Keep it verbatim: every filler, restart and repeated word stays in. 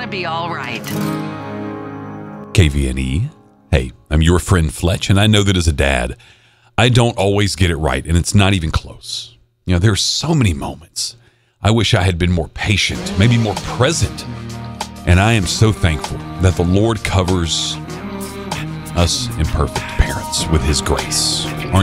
to be all right. K V N E. Hey, I'm your friend Fletch, and I know that as a dad, I don't always get it right, and it's not even close. You know, there are so many moments I wish I had been more patient, maybe more present. And I am so thankful that the Lord covers us imperfect parents with his grace.